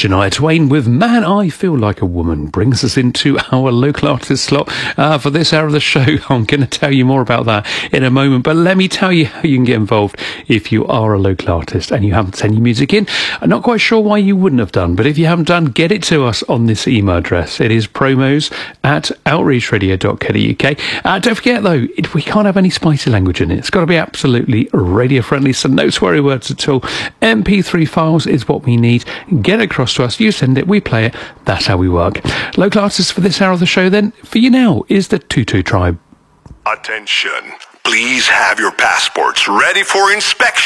Shania Twain with Man I Feel Like a Woman brings us into our local artist slot for this hour of the show. I'm going to tell you more about that in a moment, but let me tell you how you can get involved if you are a local artist and you haven't sent your music in. I'm not quite sure why you wouldn't have done, but if you haven't done, get it to us on this email address. It is promos@outreachradio.co.uk. Don't forget though, we can't have any spicy language in it. It's got to be absolutely radio friendly, so no sweary words at all. MP3 files is what we need. Get it across to us, you send it, we play it. That's how we work. Local artists for this hour of the show then, for you now, is the Tutu Tribe. Attention, please have your passports ready for inspection.